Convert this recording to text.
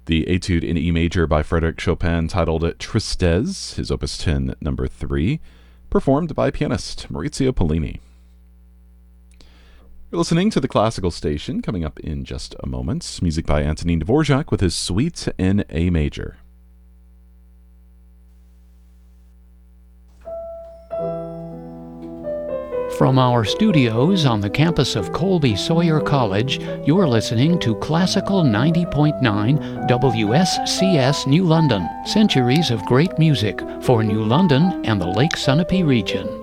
The Etude in E major by Frédéric Chopin, titled Tristesse, his Opus 10, number 3, performed by pianist Maurizio Pollini. You're listening to the Classical Station. Coming up in just a moment, music by Antonin Dvorak with his Suite in A major. From our studios on the campus of Colby Sawyer College, you're listening to Classical 90.9 WSCS New London. Centuries of great music for New London and the Lake Sunapee region.